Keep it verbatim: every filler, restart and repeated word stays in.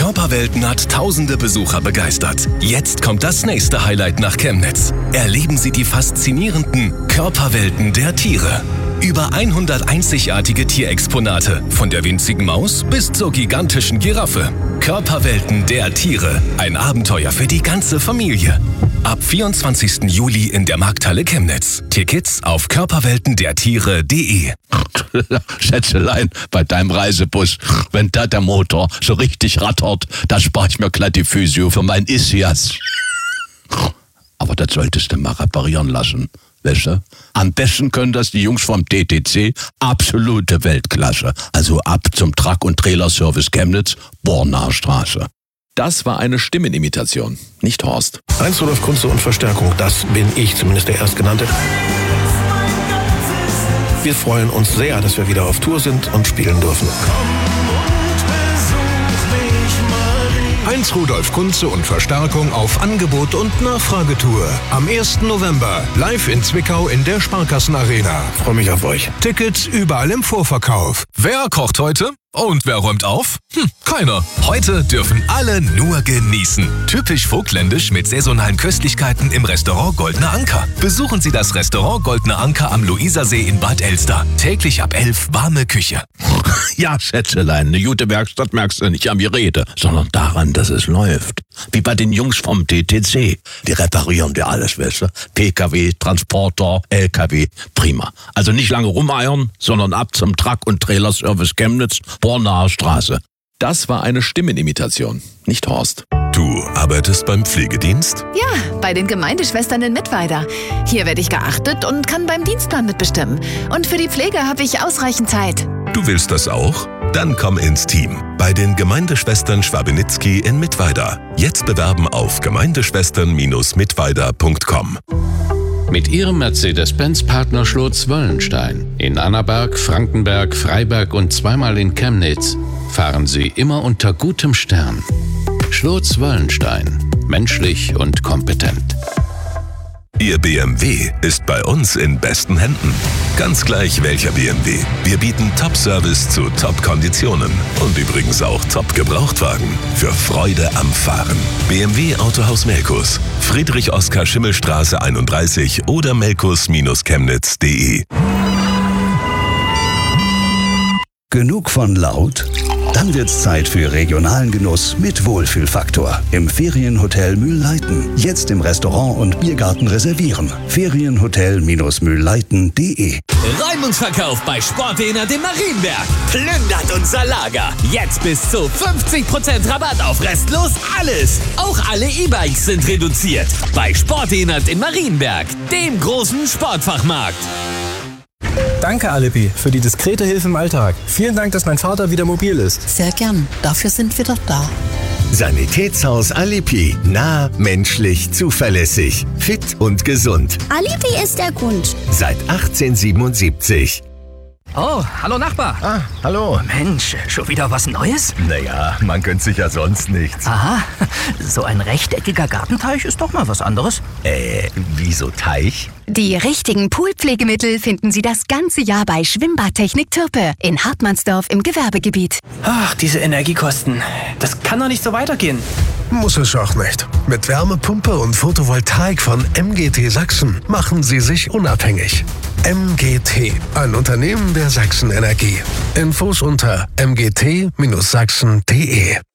Körperwelten hat tausende Besucher begeistert. Jetzt kommt das nächste Highlight nach Chemnitz. Erleben Sie die faszinierenden Körperwelten der Tiere. Über hundert einzigartige Tierexponate, von der winzigen Maus bis zur gigantischen Giraffe. Körperwelten der Tiere, ein Abenteuer für die ganze Familie. Ab vierundzwanzigsten Juli in der Markthalle Chemnitz. Tickets auf körperwelten der tiere punkt de. Schätzelein, bei deinem Reisebus, wenn da der Motor so richtig rattert, da spare ich mir glatt die Physio für mein Ischias. Aber das solltest du mal reparieren lassen. Weißt du? Am besten können das die Jungs vom D T C, absolute Weltklasse. Also ab zum Truck- und Trailerservice Chemnitz, Bornaer Straße. Das war eine Stimmenimitation, nicht Horst. Heinz Rudolf Kunze und Verstärkung, das bin ich, zumindest der Erstgenannte. Wir freuen uns sehr, dass wir wieder auf Tour sind und spielen dürfen. Heinz Rudolf Kunze und Verstärkung auf Angebot- und Nachfragetour. Am ersten November live in Zwickau in der Sparkassenarena. Freue mich auf euch. Tickets überall im Vorverkauf. Wer kocht heute? Und wer räumt auf? Hm, keiner. Heute dürfen alle nur genießen. Typisch vogtländisch mit saisonalen Köstlichkeiten im Restaurant Goldener Anker. Besuchen Sie das Restaurant Goldener Anker am Luisersee in Bad Elster. Täglich ab elf warme Küche. Ja, Schätzelein, eine gute Werkstatt merkst du nicht am Gerede, sondern daran, dass es läuft. Wie bei den Jungs vom D T C. Die reparieren dir alles, weißt du? P K W, Transporter, L K W, prima. Also nicht lange rumeiern, sondern ab zum Truck- und Trailerservice Chemnitz, Bornaer Straße. Das war eine Stimmenimitation, nicht Horst. Du arbeitest beim Pflegedienst? Ja, bei den Gemeindeschwestern in Mittweida. Hier werde ich geachtet und kann beim Dienstplan mitbestimmen. Und für die Pflege habe ich ausreichend Zeit. Du willst das auch? Dann komm ins Team. Bei den Gemeindeschwestern Schwabenitzky in Mittweida. Jetzt bewerben auf gemeindeschwestern Mittweida punkt com. Mit Ihrem Mercedes-Benz-Partner Schlotz-Wöllenstein in Annaberg, Frankenberg, Freiberg und zweimal in Chemnitz fahren Sie immer unter gutem Stern. Schlotz-Wöllenstein. Menschlich und kompetent. Ihr B M W ist bei uns in besten Händen. Ganz gleich welcher B M W. Wir bieten Top-Service zu Top-Konditionen. Und übrigens auch Top-Gebrauchtwagen. Für Freude am Fahren. B M W Autohaus Melkus. Friedrich-Oskar-Schimmelstraße einunddreißig oder melkus Chemnitz punkt de. Genug von laut? Dann wird's Zeit für regionalen Genuss mit Wohlfühlfaktor. Im Ferienhotel Mühlleiten. Jetzt im Restaurant und Biergarten reservieren. Ferienhotel Mühlleiten punkt de. Räumungsverkauf bei Sportdehner dem Marienberg. Plündert unser Lager. Jetzt bis zu fünfzig Prozent Rabatt auf restlos alles. Auch alle E-Bikes sind reduziert. Bei Sportdehner in Marienberg, dem großen Sportfachmarkt. Danke, Alibi, für die diskrete Hilfe im Alltag. Vielen Dank, dass mein Vater wieder mobil ist. Sehr gern. Dafür sind wir doch da. Sanitätshaus Alibi. Nah, menschlich, zuverlässig, fit und gesund. Alibi ist der Grund. Seit achtzehnhundertsiebenundsiebzig. Oh, hallo Nachbar. Ah, hallo. Mensch, schon wieder was Neues? Naja, man gönnt sich ja sonst nichts. Aha, so ein rechteckiger Gartenteich ist doch mal was anderes. Äh, wieso Teich? Die richtigen Poolpflegemittel finden Sie das ganze Jahr bei Schwimmbadtechnik Türpe in Hartmannsdorf im Gewerbegebiet. Ach, diese Energiekosten. Das kann doch nicht so weitergehen. Muss es auch nicht. Mit Wärmepumpe und Photovoltaik von M G T Sachsen machen Sie sich unabhängig. M G T, ein Unternehmen der Sachsen Energie. Infos unter m g t Sachsen punkt de.